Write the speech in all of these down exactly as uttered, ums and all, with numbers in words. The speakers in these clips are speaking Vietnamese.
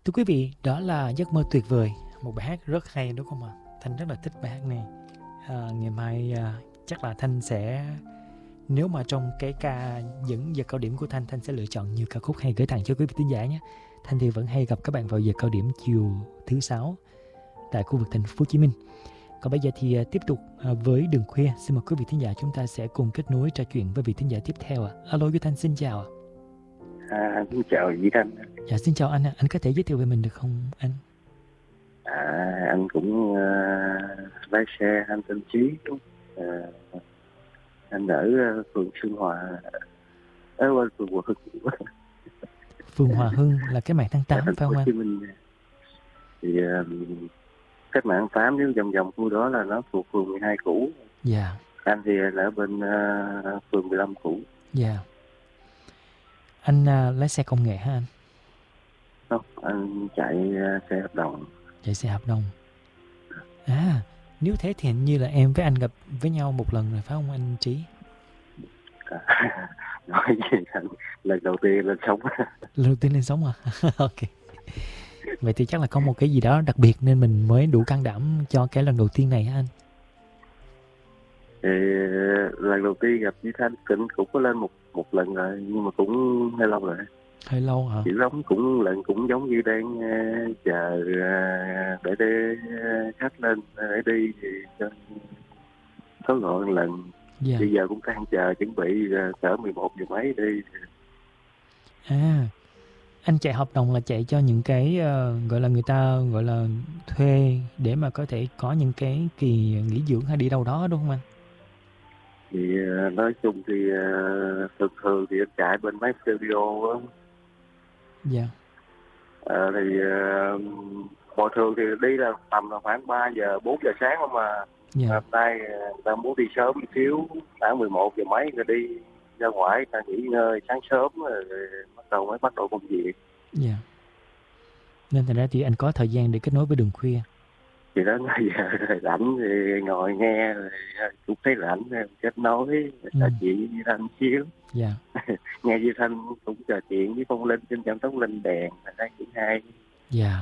Thưa quý vị, đó là Giấc mơ tuyệt vời, một bài hát rất hay đúng không ạ? Thanh rất là thích bài hát này. À, ngày mai à, chắc là Thanh sẽ, nếu mà trong cái ca dẫn giờ cao điểm của Thanh, Thanh sẽ lựa chọn nhiều ca khúc hay gửi tặng cho quý vị thính giả nhé. Thanh thì vẫn hay gặp các bạn vào giờ cao điểm chiều thứ sáu tại khu vực thành phố Hồ Chí Minh. Còn bây giờ thì uh, tiếp tục uh, với Đường Khuya. Xin mời quý vị thính giả chúng ta sẽ cùng kết nối trò chuyện với vị thính giả tiếp theo ạ. À. Alo Duy Thanh, xin chào ạ. À, xin chào Duy Thanh. Dạ xin chào anh ạ. Anh có thể giới thiệu về mình được không anh? À, anh cũng uh, lái xe, anh tên Trí. Uh, anh ở uh, phường Xuân Hòa, ở uh, phường Hòa Hưng. Phường Hòa Hưng là cái mạng tháng tám phải không anh? Thì uh, cách mạng tám nếu vòng vòng khu đó là nó thuộc phường mười hai cũ. Dạ. Yeah. Anh thì là ở bên uh, phường mười lăm cũ. Dạ. Yeah. Anh uh, lái xe công nghệ hả anh? Không, anh chạy uh, xe hợp đồng. Chạy xe hợp đồng. À, nếu thế thì hình như là em với anh gặp với nhau một lần rồi phải không anh Trí? À, nói gì anh, lần đầu tiên lên sống. Lần đầu tiên lên sống à? Ok. Vậy thì chắc là có một cái gì đó đặc biệt nên mình mới đủ can đảm cho cái lần đầu tiên này hả anh? Thì lần đầu tiên gặp Duy Thanh cũng cũng có lên một một lần rồi, nhưng mà cũng hơi lâu rồi. Hơi lâu hả? Chỉ giống cũng lần cũng giống như đang uh, chờ uh, để để uh, khách lên uh, để đi thì cho có gọi một lần. Yeah. Bây giờ cũng đang chờ chuẩn bị uh, cỡ mười một giờ mấy đi. À, anh chạy hợp đồng là chạy cho những cái uh, gọi là người ta gọi là thuê để mà có thể có những cái kỳ nghỉ dưỡng hay đi đâu đó đúng không anh? Thì uh, nói chung thì uh, thường thường thì anh chạy bên máy studio á. Dạ. Yeah. À, thì uh, mọi thường thì đi là tầm là khoảng ba giờ bốn giờ sáng không mà. Yeah. Hôm nay người ta muốn đi sớm một xíu, khoảng mười một giờ mấy rồi đi ra ngoài, ta nghỉ ngơi sáng sớm rồi, rồi bắt đầu mới bắt đầu công việc. Dạ. Yeah. Nên thành ra thì anh có thời gian để kết nối với Đường Khuya. Thì đó bây giờ rảnh thì ngồi nghe rồi cũng thấy rảnh kết nối trò chuyện với Thanh xíu. Dạ. Yeah. Nghe Duy Thanh cũng trò chuyện với Phong Linh trên Chăm Tóc Linh đèn, thành ra cũng hay. Dạ.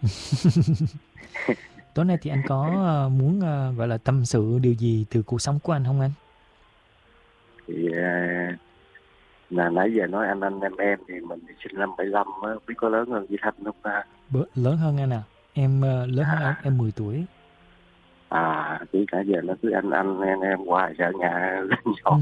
Yeah. Tối nay thì anh có uh, muốn uh, gọi là tâm sự điều gì từ cuộc sống của anh không anh? Thì uh, là nãy giờ nói anh anh em em thì mình sinh năm bảy lăm á, biết có lớn hơn Duy Thanh không ta? Bữa, lớn hơn anh à? Em uh, lớn hơn à. em, em mười tuổi. À, chỉ cả giờ nó cứ anh anh em em hoài sợ nhà lên nhỏ.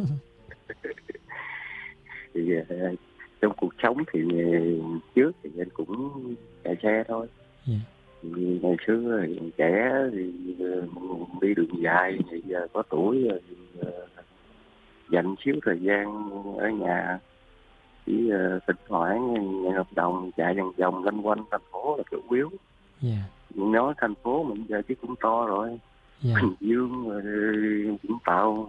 Thì uh, trong cuộc sống thì trước thì anh cũng chạy xe thôi. Yeah. Thì ngày xưa thì trẻ thì uh, đi đường dài, thì giờ có tuổi rồi thì uh, dành xíu thời gian ở nhà, chỉ uh, thỉnh thoảng ngày hợp đồng chạy vòng vòng lanh quanh thành phố là chủ yếu. Yeah. Nói thành phố mình giờ chứ cũng to rồi. Yeah. Bình Dương rồi Vũng Tàu.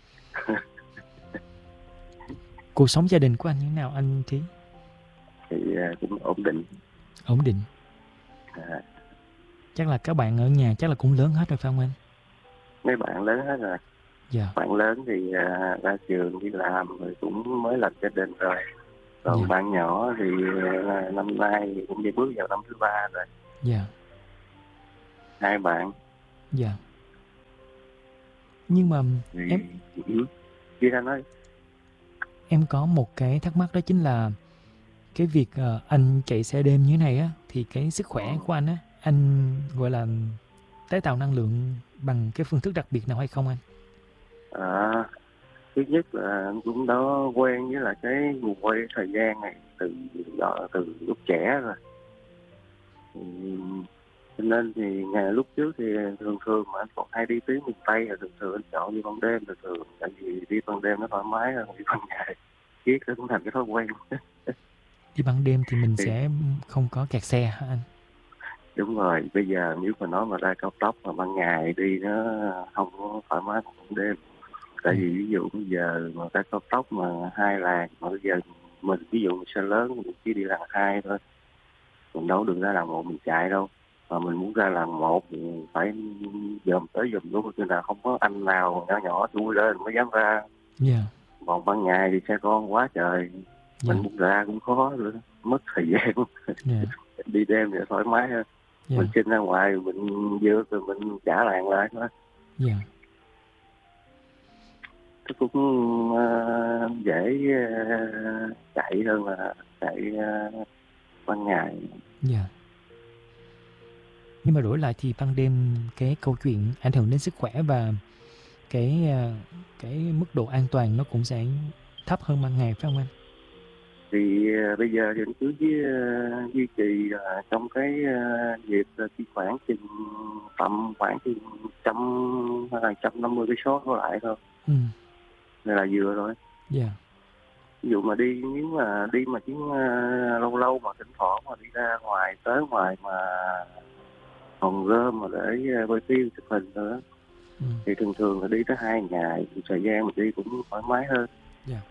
Cuộc sống gia đình của anh như thế nào anh Trí? Thì uh, cũng ổn định. Ổn định. À. Chắc là các bạn ở nhà chắc là cũng lớn hết rồi phải không anh? Mấy bạn lớn hết rồi. Dạ. Bạn lớn thì uh, ra trường đi làm rồi cũng mới lập gia đình rồi. Còn dạ. Bạn nhỏ thì uh, năm nay cũng đi bước vào năm thứ ba rồi. Dạ. Hai bạn. Dạ. Nhưng mà thì, em Chị ra nói. Em có một cái thắc mắc, đó chính là cái việc uh, anh chạy xe đêm như thế này á, thì cái sức khỏe của anh á, anh gọi là tái tạo năng lượng bằng cái phương thức đặc biệt nào hay không anh? À, thứ nhất là anh cũng đã quen với là cái nguồn quay thời gian này từ đó, từ lúc trẻ rồi. Cho nên thì ngày lúc trước thì thường thường mà anh còn hay đi tuyến miền Tây là thường thường anh chọn đi ban đêm, thường thường tại vì đi ban đêm nó thoải mái hơn đi ban ngày, biết nó cũng thành cái thói quen. Đi ban đêm thì mình thì... sẽ không có kẹt xe hả anh? Đúng rồi, bây giờ nếu mà nói mà ra cao tốc mà ban ngày đi nó không có thoải mái bằng ban đêm. Tại ừ. vì ví dụ bây giờ mà ra cao tốc mà hai làn, mà bây giờ mình ví dụ xe lớn mình chỉ đi làn hai thôi, mình đâu được ra làn một mình chạy đâu. Mà mình muốn ra làn một thì phải dòm tới dòm luôn, cho nên không có anh nào nhỏ nhỏ chui lên mới dám ra. Yeah. Còn ban ngày thì xe con quá trời, mình yeah. muốn ra cũng khó nữa, mất thời gian. Yeah. đi đêm thì thoải mái hơn. Dạ. Mình xin ra ngoài mình vượt rồi mình trả làng lại thôi. Dạ. Nó cũng uh, dễ uh, chạy hơn là chạy uh, ban ngày. Dạ. Nhưng mà đổi lại thì ban đêm cái câu chuyện ảnh hưởng đến sức khỏe và cái cái mức độ an toàn nó cũng sẽ thấp hơn ban ngày phải không anh? Thì uh, bây giờ thì anh cứ duy, uh, duy trì uh, trong cái uh, nhịp uh, chỉ khoảng chừng tầm khoảng chừng trăm hai trăm năm mươi cái số có lại thôi. Ừ. Này là vừa rồi. Dạ. Yeah. Ví dụ mà đi nếu mà đi mà chỉ uh, lâu lâu mà thỉnh thoảng mà đi ra ngoài tới ngoài mà phòng rơm mà để uh, bơi tiêu chụp hình nữa. Ừ. Thì thường thường là đi tới hai ngày, thời gian mình đi cũng thoải mái hơn. Dạ. Yeah.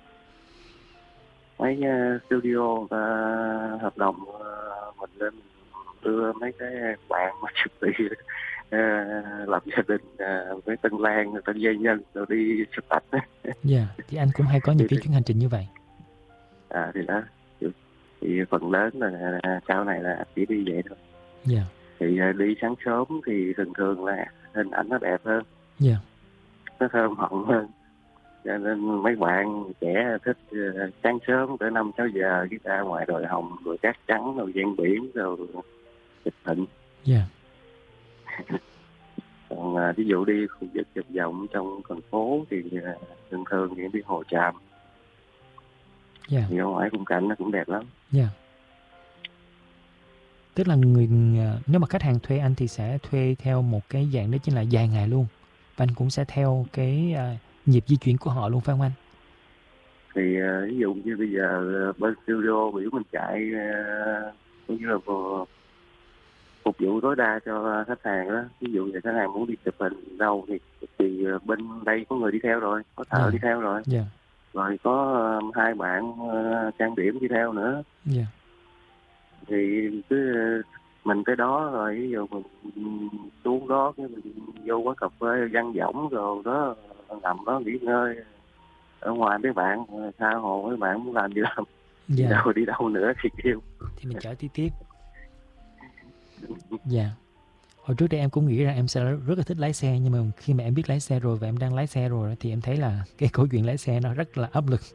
Mấy uh, studio người ta hợp đồng uh, mình lên đưa mấy cái bạn mà chụp đi uh, lập gia đình uh, với Tân Lan, Tân Dây Nhân rồi đi chụp ảnh. Dạ, yeah, thì anh cũng hay có những cái chuyến hành trình như vậy. À thì đó, thì phần lớn là sau này là chỉ đi vậy thôi. Dạ. Yeah. Thì uh, đi sáng sớm thì thường thường là hình ảnh nó đẹp hơn. Dạ. Yeah. Nó thơm họng hơn. Cho nên mấy bạn trẻ thích uh, sáng sớm tới năm sáu giờ đi ra ngoài đồi hồng rồi cát trắng rồi ven biển rồi chụp hình. Dạ. Yeah. Còn uh, ví dụ đi khu vực chụp vòng trong thành phố thì uh, thường thường thì đi Hồ Tràm. Dạ. Yeah. Thì ở ngoài khung cảnh nó cũng đẹp lắm. Dạ. Yeah. Tức là người nếu mà khách hàng thuê anh thì sẽ thuê theo một cái dạng đó chính là dài ngày luôn. Và anh cũng sẽ theo cái uh, nhịp di chuyển của họ luôn phải không anh? Thì uh, ví dụ như bây giờ uh, bên studio biểu mình chạy uh, cũng như là uh, phục vụ tối đa cho khách hàng đó. Ví dụ như khách hàng muốn đi chụp hình đâu thì, thì uh, bên đây có người đi theo rồi, có thợ yeah. đi theo rồi. Yeah. Rồi có uh, hai bạn uh, trang điểm đi theo nữa. Yeah. Thì cứ uh, mình tới đó rồi ví dụ mình xuống đó cái mình vô quán cà phê văn võng rồi đó nằm đó nghỉ ngơi. Ở ngoài mấy bạn tha hồ mấy bạn muốn làm gì làm. Yeah. Đi đâu đi đâu nữa thì kêu thì mình chở tí tiếp. Dạ. Yeah. Hồi trước đây em cũng nghĩ ra em sẽ rất là thích lái xe, nhưng mà khi mà em biết lái xe rồi và em đang lái xe rồi thì em thấy là cái câu chuyện lái xe nó rất là áp lực.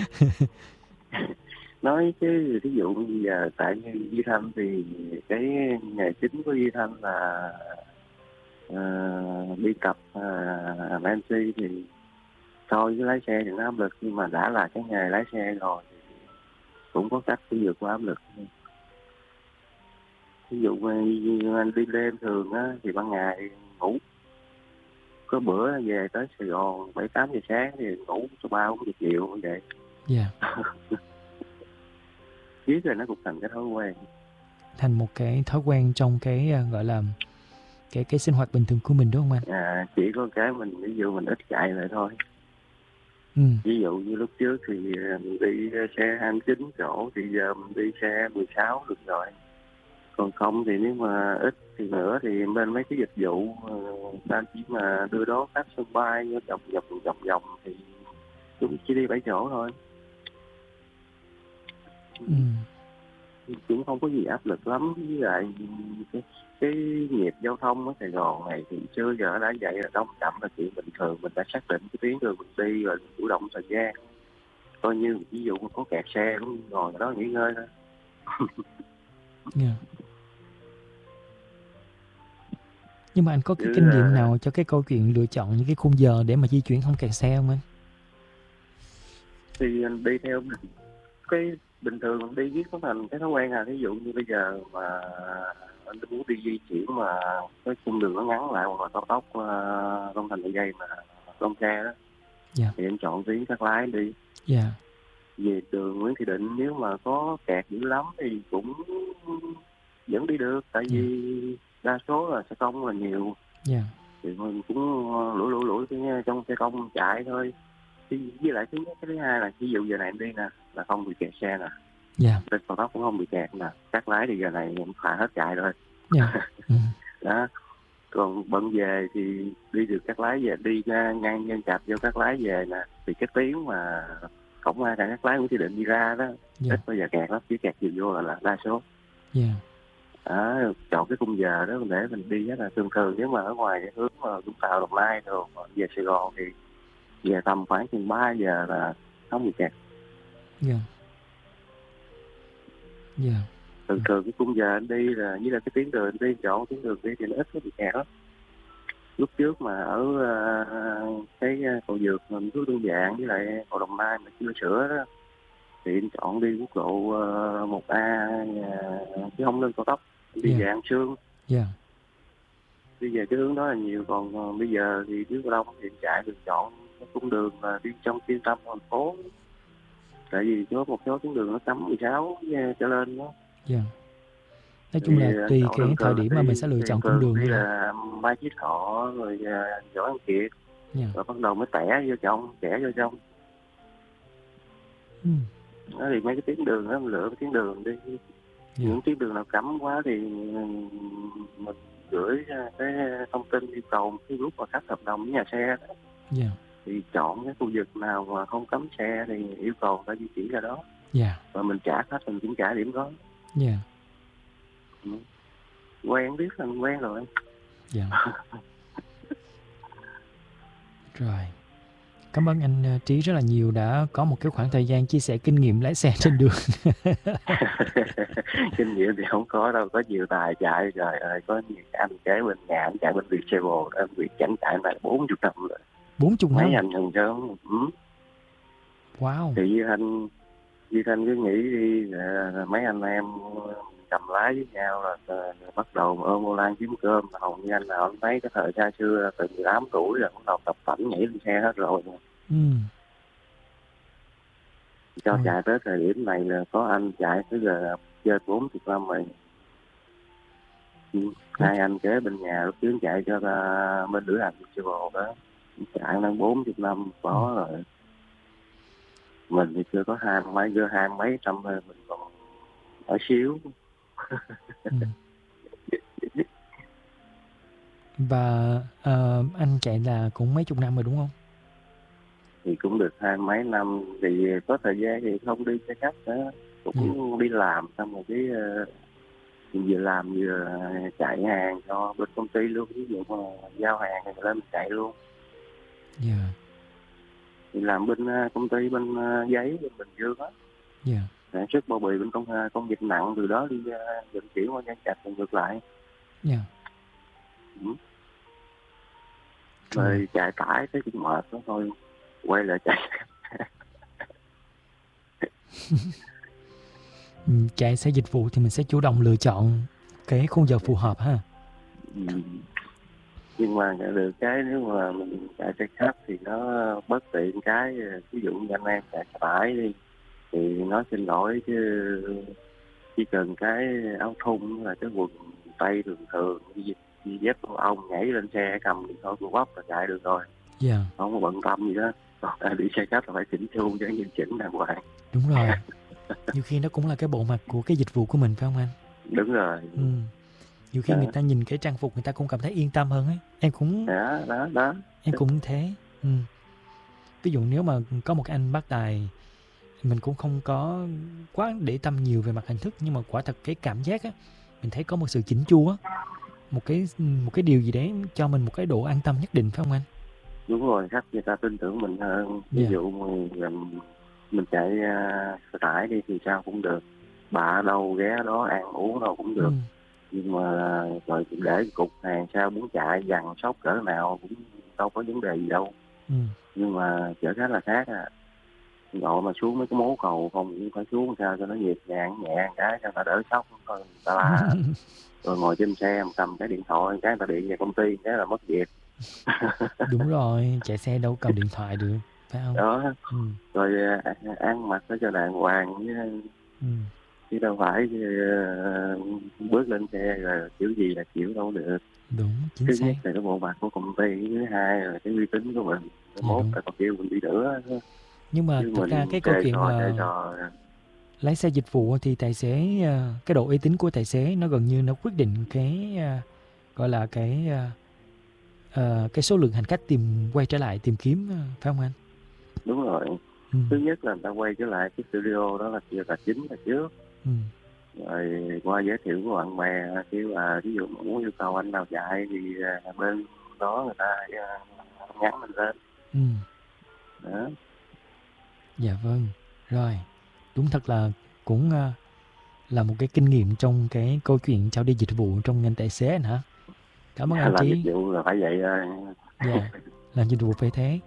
Nói chứ ví dụ như giờ tại như Duy Thanh thì cái nghề chính của Duy Thanh là uh, đi tập uh, em xê thì thôi với lái xe thì nó áp lực, nhưng mà đã là cái nghề lái xe rồi thì cũng có cách để vượt qua áp lực. Ví dụ như anh đi đêm thường á thì ban ngày ngủ, có bữa về tới Sài Gòn bảy tám giờ sáng thì ngủ cho ba bốn giờ chiều như vậy. Dạ. Biết rồi nó cũng thành cái thói quen. Thành một cái thói quen trong cái gọi là cái cái sinh hoạt bình thường của mình đúng không anh? À, chỉ có cái mình ví dụ mình ít chạy lại thôi. Ừ. Ví dụ như lúc trước thì mình đi xe hai mươi chín chỗ thì giờ mình đi xe mười sáu được rồi. Còn không thì nếu mà ít thì nữa thì bên mấy cái dịch vụ ta chỉ mà đưa đón khách sân bay vòng vòng vòng vòng thì chúng chỉ đi bảy chỗ thôi. Ừ. Cũng không có gì áp lực lắm. Với lại cái, cái nhịp giao thông ở Sài Gòn này thì xưa giờ đã vậy là đông chậm là chuyện bình thường, mình đã xác định cái tuyến đường mình đi rồi chủ động thời gian. Coi như ví dụ có kẹt xe cũng ngồi ở đó nghỉ ngơi thôi. Yeah. Nhưng mà anh có cái Chứ kinh nghiệm nào cho cái câu chuyện lựa chọn những cái khung giờ để mà di chuyển không kẹt xe không anh? Thì anh đi theo cái bình thường mình đi viết nó thành cái thói quen à. Ví dụ như bây giờ mà anh muốn đi di chuyển mà cái cung đường nó ngắn lại hoặc là cao tốc uh, Long Thành Dầu Giây mà đông xe đó, yeah. thì anh chọn tuyến Cát Lái đi. Yeah. Về đường Nguyễn Thị Định nếu mà có kẹt dữ lắm thì cũng vẫn đi được, tại vì yeah. đa số là xe công là nhiều. Yeah. Thì mình cũng lủi lủi lủi trong xe công chạy thôi. Với lại thứ nhất, cái thứ hai là ví dụ giờ này em đi nè là không bị kẹt xe nè. Dạ. Trên cao tốc cũng không bị kẹt nè. Cát Lái thì giờ này em thả hết chạy rồi. Dạ. Ừ. Đó. Còn bận về thì đi được Cát Lái về, đi ngang Nhân Trạch vô Cát Lái về nè, thì cái tiếng mà cổng ra cả Cát Lái cũng chỉ định đi ra đó, dạ. ít bao giờ kẹt lắm, chỉ kẹt chiều vô là, là đa số. Dạ. À, chọn cái khung giờ đó để mình đi rất là thường thường. Nếu mà ở ngoài cái hướng mà Vũng Tàu, Đồng Nai rồi về Sài Gòn thì về tầm khoảng chừng ba giờ là không bị kẹt. Dạ. Dạ. Thường thường cái khung giờ anh đi là như là cái tuyến đường anh đi, chọn tuyến đường đi thì nó ít có bị kẹt lắm. Lúc trước mà ở uh, cái cầu vượt mình cứ đơn giản với lại cầu Đồng Nai mà chưa sửa đó thì anh chọn đi quốc lộ uh, một A uh, chứ không lên cao tốc, đi Dạ. về An Sương. Dạ. Đi về cái hướng đó là nhiều, còn uh, bây giờ thì trước Đông thì chạy được chọn cái cung đường là đi trong trung tâm thành phố, tại vì có một số tuyến đường nó cấm mười sáu trở lên đó. Dạ. Nói chung là Thì tùy chọn cái thường thời thường điểm mà đi, mình sẽ lựa chọn cung thường đường đi thôi. là Mai Chí Thọ rồi uh, Võ Văn Kiệt. Dạ. Rồi bắt đầu mới tẻ vô trong, tẻ vô trong. Ừ. Đó thì mấy cái tuyến đường đó mình lựa cái tuyến đường đi. Dạ. Những tuyến đường nào cấm quá thì mình gửi cái thông tin yêu cầu cái lúc mà cắt hợp đồng với nhà xe đó. Dạ. Thì chọn cái khu vực nào mà không cấm xe thì yêu cầu phải di chuyển ra đó. Dạ. Và mình trả khách mình cũng trả điểm đó. Dạ. Ừ. Quen biết là quen rồi. Dạ. Rồi. Cảm ơn anh uh, Trí rất là nhiều đã có một cái khoảng thời gian chia sẻ kinh nghiệm lái xe trên đường. Kinh nghiệm thì không có đâu, có nhiều tài chạy, trời ơi, có nhiều anh kế bên nhà, anh chạy bên Viettravel, anh Việt chẳng chạy lại bốn mươi năm rồi. bốn mươi năm? Mấy anh gần sớm. Ừ. Wow. Thì Duy Thanh, Duy Thanh cứ nghĩ đi, là mấy anh em cầm lái với nhau là, là bắt đầu ôm ô lan kiếm cơm. Hầu như anh nào anh thấy cái thời xa xưa từ mười tám tuổi là bắt đầu tập tành nhảy lên xe hết rồi. Ừ. Cho ừ. chạy tới thời điểm này là có anh chạy tới giờ trên bốn mươi năm rồi. Ừ. Hai anh kế bên nhà lúc trước chạy cho ta, bên lữ hành Viettravel đó, chạy đang bốn mươi năm có ừ. rồi. Mình thì chưa có hai mấy gơ hai mấy trăm thôi, mình còn ở xíu. ừ. Và uh, anh chạy là cũng mấy chục năm rồi đúng không? Thì cũng được hai mấy năm, thì có thời gian thì không đi xe khách nữa, cũng ừ. đi làm xong rồi cái uh, vừa làm vừa chạy hàng cho bên công ty luôn, ví dụ mà giao hàng thì lên mình chạy luôn. Dạ. Yeah. Thì làm bên uh, công ty bên uh, giấy bên Bình Dương á. Dạ. Sản xuất bao bì bên công uh, công nghiệp nặng, từ đó đi uh, vận chuyển qua Nhân Trạch rồi ngược lại. Dạ. Yeah. Ừ. Rồi chạy tải thấy cũng mệt đó thôi, quay lại chạy. Chạy xe dịch vụ thì mình sẽ chủ động lựa chọn cái khung giờ phù hợp ha. Ừ. Nhưng mà được cái nếu mà mình chạy xe khách thì nó bất tiện cái, ví dụ như anh em chạy xe tải đi thì nó xin lỗi chứ chỉ cần cái áo thun là cái quần tây thường thường như dép của ông nhảy lên xe cầm điện thoại của bóp là chạy được rồi. Yeah. Không có bận tâm gì đó. Còn đi xe khách là phải chỉnh chu cho nghiêm chỉnh đàng hoàng. Đúng rồi. Nhiều khi nó cũng là cái bộ mặt của cái dịch vụ của mình phải không anh? Đúng rồi. Ừ. Nhiều khi đó. Người ta nhìn cái trang phục người ta cũng cảm thấy yên tâm hơn ấy. Em cũng đó, đó, đó. Em cũng thế. Ừ. Ví dụ nếu mà có một cái anh bác tài, mình cũng không có quá để tâm nhiều về mặt hình thức, nhưng mà quả thật cái cảm giác á, mình thấy có một sự chỉnh chu á, một cái một cái điều gì đấy cho mình một cái độ an tâm nhất định phải không anh? Đúng rồi, khách người ta tin tưởng mình hơn. Ví yeah. dụ mình mình chạy uh, xe tải đi thì sao cũng được, bà ở đâu ghé đó ăn uống đâu cũng được. Ừ. Nhưng mà rồi để cục hàng sao muốn chạy dằn sóc cỡ nào cũng đâu có vấn đề gì đâu. Ừ. Nhưng mà chở khách là khác à. Gọi mà xuống mấy cái mố cầu không cũng phải xuống sao cho nó nhịp nhàng nhẹ cái cho ta đỡ sốc thôi, người ta là rồi ngồi trên xe cầm cái điện thoại cái người ta điện về công ty cái là mất việc. Đúng rồi, chạy xe đâu cầm điện thoại được phải không? Đó. Ừ. Rồi ăn mặc nó cho đàng hoàng chứ, ừ. chứ đâu phải uh, bước lên xe rồi kiểu gì là kiểu đâu được. Đúng, chính thứ xác. Nhất là cái bộ mặt của công ty, thứ hai là cái uy tín của mình, thứ dạ, mốt là còn kêu mình đi nữa. Nhưng mà thực ra cái câu chuyện trò, là lái xe dịch vụ thì tài xế, cái độ uy tín của tài xế nó gần như nó quyết định cái gọi là cái uh, cái số lượng hành khách tìm quay trở lại tìm kiếm, phải không anh? Đúng rồi. Ừ. Thứ nhất là người ta quay trở lại cái studio đó là chia là chính là trước. Ừ. Rồi rồi qua giới thiệu của bạn bè, kêu là ví dụ muốn yêu cầu anh nào chạy thì à, bên đó người ta à, nhắn mình lên. Ừ. Đó. Dạ vâng. Rồi, đúng thật là cũng ờ, là một cái kinh nghiệm trong cái câu chuyện trao đi dịch vụ trong ngành tài xế anh hả? Cảm ơn anh Làm dịch Trí. vụ là phải vậy thôi. Dạ, làm dịch vụ phải thế.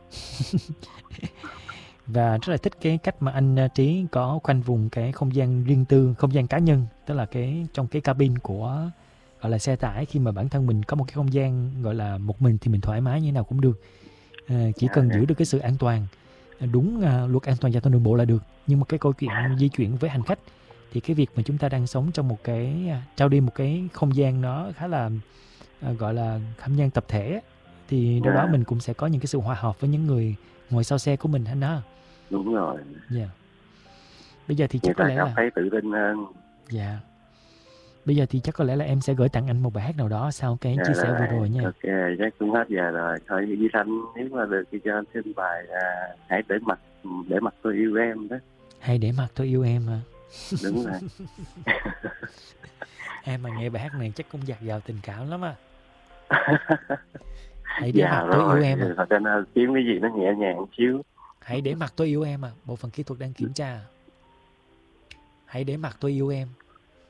Và rất là thích cái cách mà anh ờ, Trí có khoanh vùng cái không gian riêng tư, không gian cá nhân, tức là cái trong cái cabin của gọi là xe tải, khi mà bản thân mình có một cái không gian gọi là một mình thì mình thoải mái như thế nào cũng được. Ờ, chỉ Dạ, cần dạ. giữ được cái sự an toàn, ờ, đúng ờ, luật an toàn giao thông đường bộ là được. Nhưng mà cái câu chuyện di chuyển với hành khách thì cái việc mà chúng ta đang sống trong một cái à, trao đi một cái không gian nó khá là à, gọi là không gian tập thể á, thì đâu đó Dạ, mình cũng sẽ có những cái sự hòa hợp với những người ngồi sau xe của mình anh đó. đúng rồi. Dạ. Bây giờ thì Người chắc có ta lẽ cảm là thấy tự tin hơn. dạ. Bây giờ thì chắc có lẽ là em sẽ gửi tặng anh một bài hát nào đó sau cái Dạ chia sẻ vừa rồi rồi, nha. ok, chắc cũng hết giờ rồi. Thôi Di Thanh nếu mà được thì cho anh xin bài à, hãy để mặt để mặt tôi yêu em đó. Hay để mặt tôi yêu em hả? Đúng rồi. Em mà nghe bài hát này chắc cũng dạt dào tình cảm lắm à. Hãy để Già mặt tôi yêu rồi, em à. thật ra nó kiếm cái gì nó nhẹ nhàng một xíu. Hãy để mặt tôi yêu em à. Bộ phận kỹ thuật đang kiểm tra. Hãy để mặt tôi yêu em.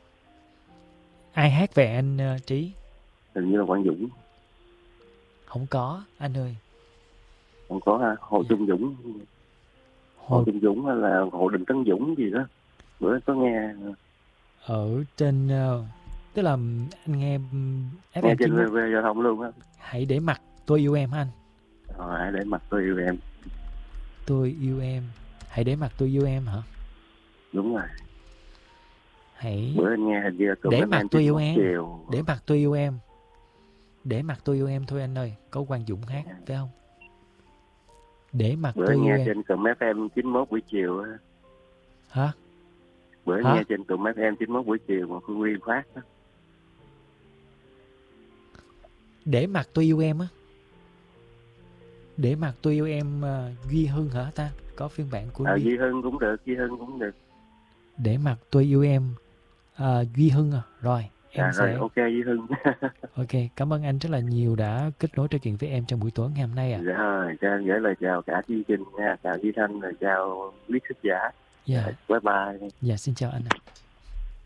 Ai hát về anh uh, Trí? Hình như là Quang Dũng. Không có anh ơi. Không có ha, Hồ Dạ. Trung Dũng. Hồ Hồ Trung Dũng hay là Hồ Đình Tấn Dũng gì đó. Bữa có nghe ở trên uh, tức là anh nghe um, nghe ép em trên chín mốt. vê vê giao thông luôn á. Hãy để mặt tôi yêu em hả anh? Rồi hãy để mặt tôi yêu em. Tôi yêu em. Hãy để mặt tôi yêu em hả? Đúng rồi. Hãy Bữa anh nghe hình như tụi để mấy mặt em tôi chín yêu mốt em. chiều. Để mặt tôi yêu em. Để mặt tôi yêu em thôi anh ơi. Có Quang Dũng hát phải không? Để mặt Bữa tôi anh yêu nghe em. trên tụi ép em chín mốt buổi chiều á. Hả? Bữa Hả? nghe trên tụi ép em chín mốt buổi chiều mà Phương Nguyên phát đó. Để mặt tôi yêu em á. Để mặt tôi yêu em uh, Duy Hưng hả ta? Có phiên bản của À, Duy. Duy Hưng cũng được, Duy Hưng cũng được. Để mặt tôi yêu em uh, Duy Hưng à. Rồi em À rồi, sẽ ok Duy Hưng. ok, cảm ơn anh rất là nhiều đã kết nối trò chuyện với em trong buổi tối ngày hôm nay ạ. À. Dạ rồi, cho anh gửi lời chào cả chương trình nha, chào Duy Thanh, rồi chào quý khán giả. Dạ. Bye bye. Dạ xin chào anh ạ. À.